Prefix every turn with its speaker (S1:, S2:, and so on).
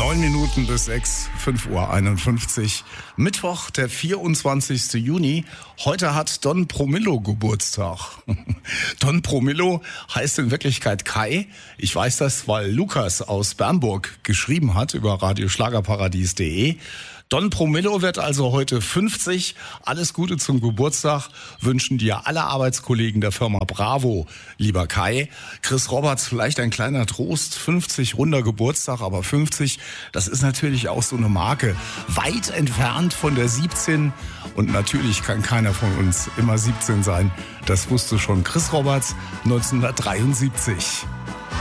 S1: 9 Minuten bis 6, 5:51 Uhr. Mittwoch, der 24. Juni. Heute hat Don Promillo Geburtstag. Don Promillo heißt in Wirklichkeit Kai. Ich weiß das, weil Lukas aus Bernburg geschrieben hat über radioschlagerparadies.de. Don Promillo wird also heute 50. Alles Gute zum Geburtstag wünschen dir alle Arbeitskollegen der Firma Bravo, lieber Kai. Chris Roberts, vielleicht ein kleiner Trost, 50 runder Geburtstag, aber 50, das ist natürlich auch so eine Marke. Weit entfernt von der 17 und natürlich kann keiner von uns immer 17 sein. Das wusste schon Chris Roberts 1973.